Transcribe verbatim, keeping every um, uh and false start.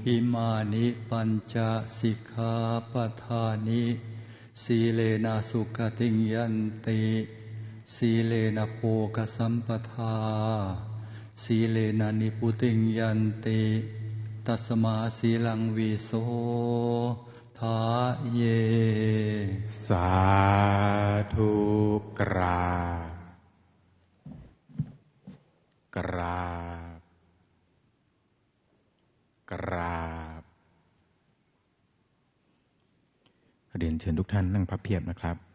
อิมานิปัญจสิกขาปทานิสีเลนะสุขติยันติสีเลนะโภคสัมปทาสีเลนะนิพุติยันติตัสมาสีลังวิโสทาเยสาธุกราบกราบกราบเรียนเชิญทุกท่านนั่งพับเพียบนะครับ